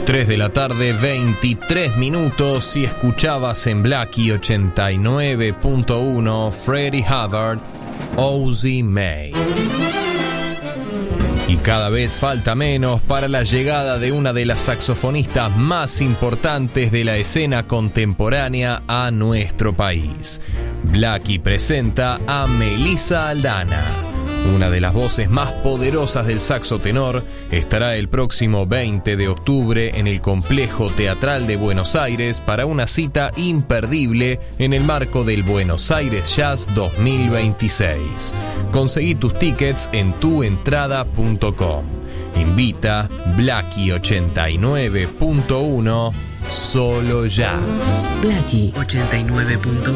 3 de la tarde, 23 minutos, y escuchabas en Blackie 89.1 Freddie Hubbard, Ozzie May. Y cada vez falta menos para la llegada de una de las saxofonistas más importantes de la escena contemporánea a nuestro país. Blackie presenta a Melissa Aldana. Una de las voces más poderosas del saxo tenor estará el próximo 20 de octubre en el Complejo Teatral de Buenos Aires para una cita imperdible en el marco del Buenos Aires Jazz 2026. Conseguí tus tickets en tuentrada.com. Invita Blackie 89.1 Solo Jazz. Blackie 89.1